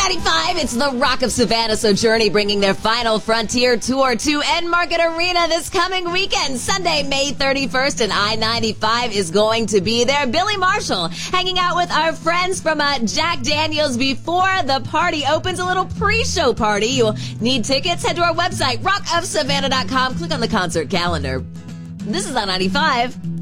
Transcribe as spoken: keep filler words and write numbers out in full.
ninety-five, it's the Rock of Savannah. So Journey bringing their final Frontier Tour to Enmarket Arena this coming weekend. Sunday, May thirty-first, and I ninety-five is going to be there. Billy Marshall hanging out with our friends from uh, Jack Daniels before the party opens. A little pre-show party. You'll need tickets. Head to our website, rock of savannah dot com. Click on the concert calendar. This is I ninety-five.